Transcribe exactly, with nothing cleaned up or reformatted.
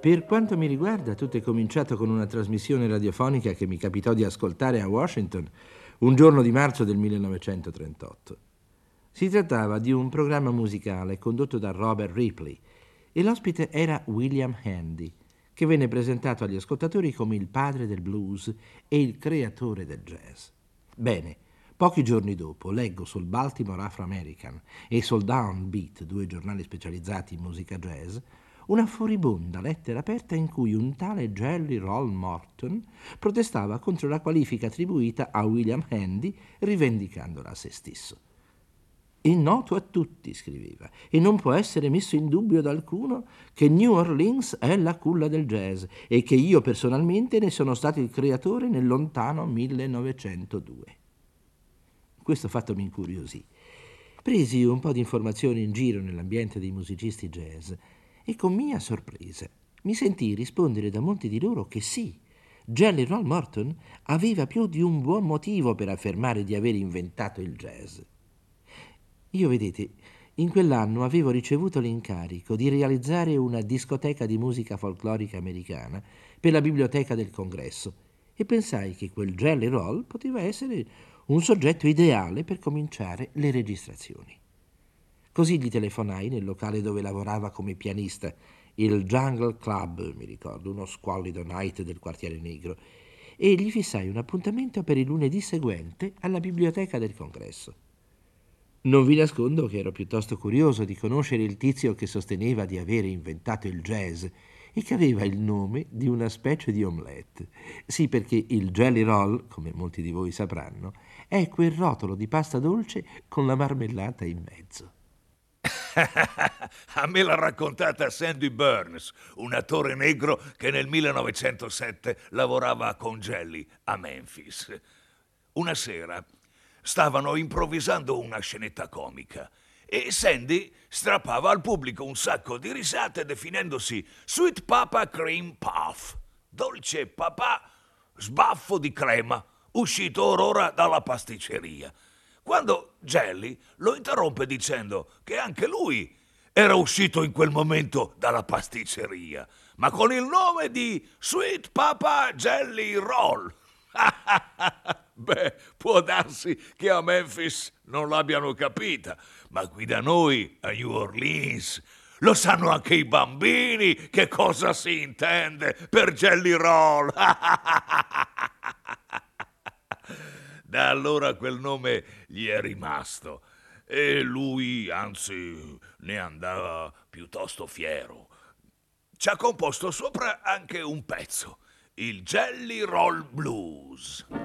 Per quanto mi riguarda, tutto è cominciato con una trasmissione radiofonica che mi capitò di ascoltare a Washington un giorno di marzo del millenovecentotrentotto. Si trattava di un programma musicale condotto da Robert Ripley e l'ospite era William Handy, che venne presentato agli ascoltatori come il padre del blues e il creatore del jazz. Bene, pochi giorni dopo leggo sul Baltimore Afro-American e sul Downbeat, due giornali specializzati in musica jazz, una furibonda lettera aperta in cui un tale Jelly Roll Morton protestava contro la qualifica attribuita a William Handy, rivendicandola a se stesso. È noto a tutti, scriveva, e non può essere messo in dubbio da alcuno che New Orleans è la culla del jazz e che io personalmente ne sono stato il creatore nel lontano millenovecentodue. Questo fatto mi incuriosì. Presi un po' di informazioni in giro nell'ambiente dei musicisti jazz e con mia sorpresa mi sentii rispondere da molti di loro che sì, Jelly Roll Morton aveva più di un buon motivo per affermare di aver inventato il jazz. Io, vedete, in quell'anno avevo ricevuto l'incarico di realizzare una discoteca di musica folclorica americana per la biblioteca del Congresso e pensai che quel Jelly Roll poteva essere un soggetto ideale per cominciare le registrazioni. Così gli telefonai nel locale dove lavorava come pianista, il Jungle Club, mi ricordo, uno squallido night del quartiere negro, e gli fissai un appuntamento per il lunedì seguente alla biblioteca del Congresso. Non vi nascondo che ero piuttosto curioso di conoscere il tizio che sosteneva di avere inventato il jazz e che aveva il nome di una specie di omelette. Sì, perché il Jelly Roll, come molti di voi sapranno, è quel rotolo di pasta dolce con la marmellata in mezzo. A me l'ha raccontata Sandy Burns, un attore negro che nel millenovecentosette lavorava con Jelly a Memphis. Una sera stavano improvvisando una scenetta comica e Sandy strappava al pubblico un sacco di risate definendosi Sweet Papa Cream Puff, dolce papà sbaffo di crema, uscito or ora dalla pasticceria. Quando Jelly lo interrompe dicendo che anche lui era uscito in quel momento dalla pasticceria, ma con il nome di Sweet Papa Jelly Roll. Beh, può darsi che a Memphis non l'abbiano capita, ma qui da noi, a New Orleans, lo sanno anche i bambini che cosa si intende per Jelly Roll. Da allora quel nome gli è rimasto e lui, anzi, ne andava piuttosto fiero. Ci ha composto sopra anche un pezzo, il Jelly Roll Blues.